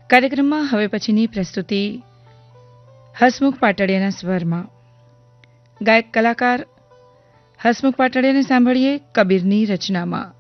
કાર્યક્રમમાં હવે પછીની પ્રસ્તુતિ હસમુખ પાટડિયાના સ્વરમાં. ગાયક કલાકાર હસમુખ પાટડિયાને સાંભળીએ કબીરની રચનામાં.